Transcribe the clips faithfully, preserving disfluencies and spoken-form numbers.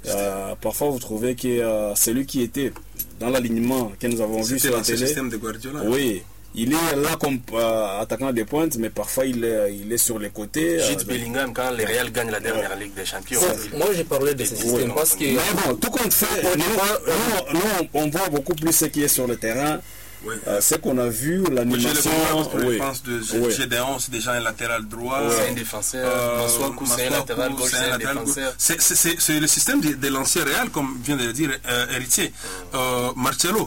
Euh, parfois, vous trouvez que euh, celui qui était dans l'alignement que nous avons vu sur la télé, système de Guardiola. Oui, il est là comme euh, attaquant des pointes, mais parfois il est, il est sur les côtés. Jude euh, Bellingham, quand le Real gagne la dernière ouais. Ligue des Champions. Bon, moi, j'ai parlé de ce système oui, parce que... Mais bon, tout compte fait, nous, nous, nous, on voit beaucoup plus ce qui est sur le terrain. Oui. Euh, ce qu'on a vu, l'animation. Oui. Je pense de Gédéon, c'est déjà un latéral droit. Oui. C'est un défenseur. Euh, Maswaku, c'est un latéral gauche, c'est un défenseur. C'est le système de, de l'ancien Real, comme vient de le dire euh, Héritier. Euh, Marcelo.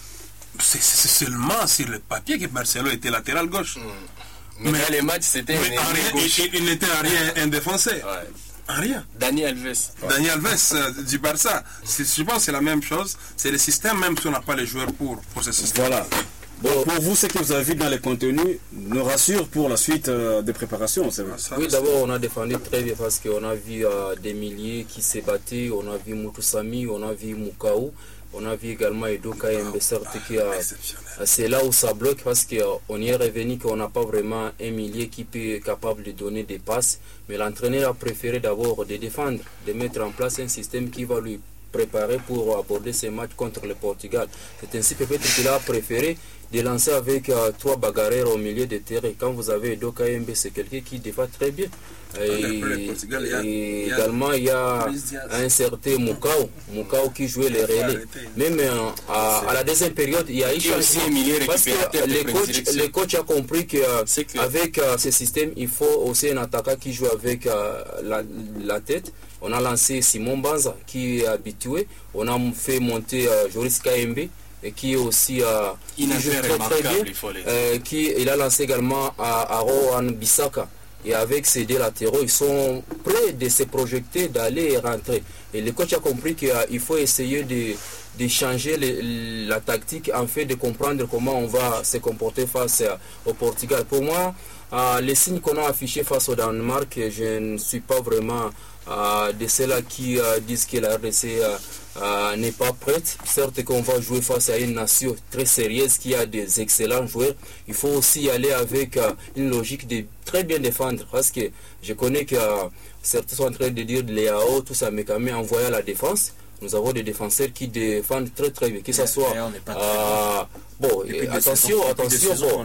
C'est seulement sur le papier que Marcelo était latéral gauche. Mm. Mais, mais dans les matchs, c'était un gauche. Il, il n'était rien un défenseur. Ouais. Rien. Dani Alves. Ouais. Dani Alves euh, du Barça. Je pense que c'est la même chose. C'est le système, même si on n'a pas les joueurs pour, pour ce système. Voilà. Bon, pour vous, ce que vous avez vu dans les contenus nous rassure pour la suite euh, des préparations, c'est vrai. Oui, d'abord, on a défendu très bien parce qu'on a vu euh, des milliers qui s'est battu. On a vu Mutusami, on a vu Mukau. On a vu également Edo Kayembe, certes, qui a, c'est là où ça bloque parce qu'on y est revenu qu'on n'a pas vraiment un milieu qui peut être capable de donner des passes. Mais l'entraîneur a préféré d'abord de défendre, de mettre en place un système qui va lui préparer pour aborder ces matchs contre le Portugal. C'est ainsi peut-être qu'il a préféré de lancer avec euh, trois bagarreurs au milieu de terrain. Quand vous avez Edo Kayembe, c'est quelqu'un qui défend très bien. Et, Portugal, il y a, et il y a, également, il y a un certain Mukau, Mukau qui jouait les relais. Même euh, à, à la deuxième période, il y a eu changement. Parce que les coachs, les coachs ont compris qu'avec euh, ce système, il faut aussi un attaquant qui joue avec euh, la, la tête. On a lancé Simon Banza qui est habitué. On a fait monter euh, Joris Kayembe. Et qui est aussi euh, qui joue très, très bien, euh, qui il a lancé également à, à Rohan Bissaka. Et avec ces deux latéraux, ils sont prêts de se projeter, d'aller et rentrer. Et le coach a compris qu'il euh, faut essayer de, de changer les, la tactique en fait de comprendre comment on va se comporter face euh, au Portugal. Pour moi, euh, les signes qu'on a affichés face au Danemark, je ne suis pas vraiment euh, de ceux-là qui euh, disent que la R D C euh, Euh, n'est pas prête. Certes qu'on va jouer face à une nation très sérieuse qui a des excellents joueurs. Il faut aussi aller avec euh, une logique de très bien défendre parce que je connais que euh, certains sont en train de dire Léao, tout ça, mais quand même en voyant la défense, nous avons des défenseurs qui défendent très très bien, que ce soit euh, bon, et, attention, attention, bon.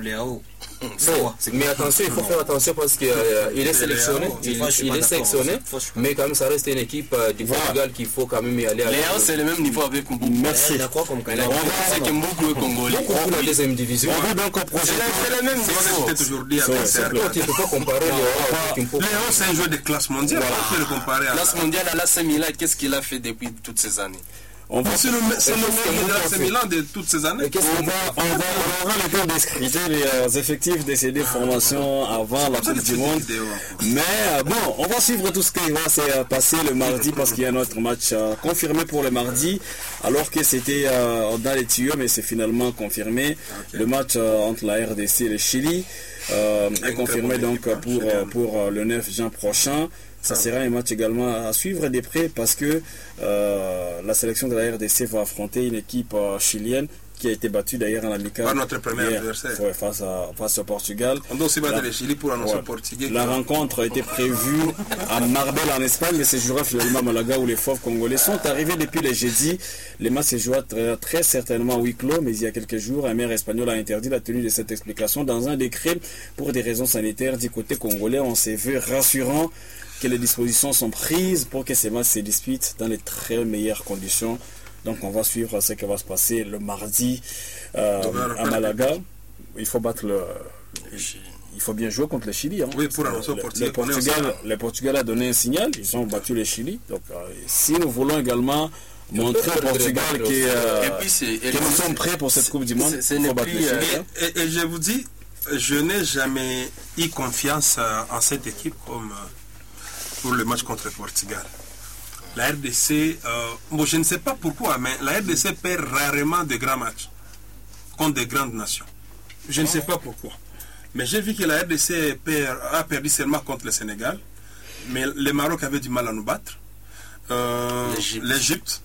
Bon, mais attention, il faut faire attention parce qu'il euh, est sélectionné, il, il est sélectionné, mais quand même ça reste une équipe euh, du Portugal qu'il faut quand même y aller. Léao, c'est le même niveau avec Mboukou. Merci. Il a quoi comme candidat? C'est que Mboukou est congolais. Beaucoup la deuxième division. C'est le même niveau. Aujourd'hui avec Sergio. Tu ne peux pas comparer Léao. Léao, c'est un joueur de classe mondiale. On peut le comparer à classe mondiale à l'A C Milan. Qu'est-ce qu'il a fait depuis toutes ces années? On va c'est le meilleur de l'A C Milan de toutes ces années. On va, on va, on va le temps d'escriter les euh, effectifs des C D formation avant la Coupe du Monde. Mais euh, bon, on va suivre tout ce qui va se passer le mardi parce qu'il y a notre match euh, confirmé pour le mardi, alors que c'était euh, dans les tuyaux, mais c'est finalement confirmé. Okay. Le match euh, entre la R D C et le Chili euh, est confirmé donc pour, euh, pour euh, le neuf juin prochain. Ça sera un match également à suivre de près parce que euh, la sélection de la R D C va affronter une équipe euh, chilienne qui a été battue d'ailleurs en amical. Par notre premier hier, adversaire. Ouais, face, à, face au Portugal. On doit aussi battre le Chili pour annoncer ouais. Portugais. La rencontre a été prévue à Marbella en Espagne, mais se jouera finalement à Malaga où les fauves congolais sont arrivés depuis le jeudi. Les matchs se jouent très, très certainement à huis clos, mais il y a quelques jours, un maire espagnol a interdit la tenue de cette explication dans un décret pour des raisons sanitaires. Du côté congolais, on s'est vu rassurant que les dispositions sont prises pour que ces matchs se disputent dans les très meilleures conditions. Donc on va suivre ce qui va se passer le mardi euh, à Malaga. Il faut battre le, le il faut bien jouer contre le Chili. Hein. Oui, pour annoncer au Portugal. Le Portugal, le Portugal a donné un signal, ils ont battu le Chili. Donc euh, si nous voulons également montrer au Portugal que, euh, que nous sommes prêts pour cette Coupe du Monde, il faut battre le Chili. Et, et, et je vous dis, je n'ai jamais eu confiance en cette équipe comme pour le match contre le Portugal. La R D C, euh, bon, je ne sais pas pourquoi, mais la R D C perd rarement de grands matchs contre des grandes nations. Je ne sais pas pourquoi. Mais j'ai vu que la R D C perd, a perdu seulement contre le Sénégal, mais le Maroc avait du mal à nous battre. Euh, L'Égypte,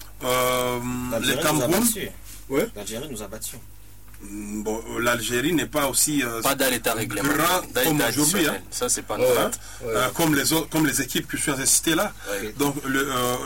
euh, le Cameroun. Ouais. L'Algérie nous a battus. Bon, l'Algérie n'est pas aussi euh, pas dans l'état réglementaire grand comme aujourd'hui, hein. Ça c'est pas ouais, ouais. euh, comme les autres, comme les équipes que je suis en train de citer là. Ouais. Donc le euh,